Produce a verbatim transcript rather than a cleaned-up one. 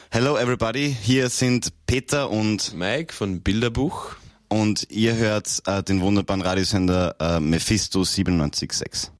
Hello everybody, hier sind Peter und Mike von Bilderbuch. Und ihr hört äh, den wunderbaren Radiosender äh, Mephisto siebenundneunzig Komma sechs.